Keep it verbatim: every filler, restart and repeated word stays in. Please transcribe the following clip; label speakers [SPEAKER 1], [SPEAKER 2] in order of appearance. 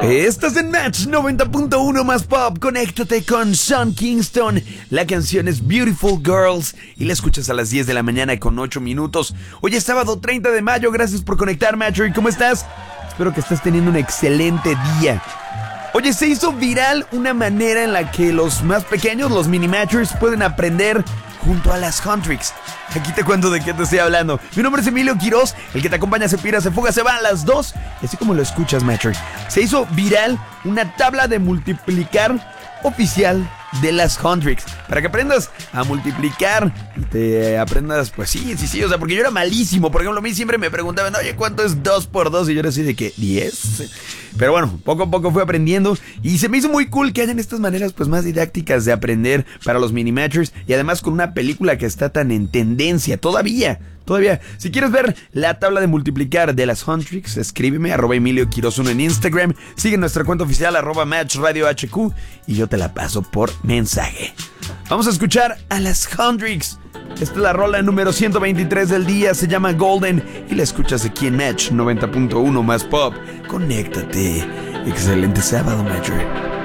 [SPEAKER 1] Estás en Match noventa punto uno más pop. Conéctate con Sean Kingston. La canción es Beautiful Girls y la escuchas a las diez de la mañana con ocho minutos. Hoy es sábado treinta de mayo. Gracias por conectar, Matcher. ¿Cómo estás? Espero que estés teniendo un excelente día. Oye, se hizo viral una manera en la que los más pequeños, los mini Matchers, pueden aprender junto a las Huntrix. Aquí te cuento de qué te estoy hablando. Mi nombre es Emilio Quiroz, el que te acompaña se pira, se fuga, se va a las dos. Así como lo escuchas, Matcher. Se hizo viral una tabla de multiplicar oficial de las Huntrix, para que aprendas a multiplicar y te aprendas, pues sí, sí, sí, o sea, porque yo era malísimo. Por ejemplo, a mí siempre me preguntaban, oye, ¿cuánto es dos por dos? Y yo era así de que, ¿diez? Pero bueno, poco a poco fui aprendiendo y se me hizo muy cool que hayan estas maneras pues más didácticas de aprender para los mini matchers, y además con una película que está tan en tendencia todavía. Todavía, si quieres ver la tabla de multiplicar de las Huntrix, escríbeme, arroba Emilio Quiroz uno en Instagram, sigue nuestra cuenta oficial, arroba Match Radio H Q, y yo te la paso por mensaje. Vamos a escuchar a las Huntrix. Esta es la rola número ciento veintitrés del día, se llama Golden, y la escuchas aquí en Match noventa punto uno más pop. Conéctate. Excelente sábado, Matcher.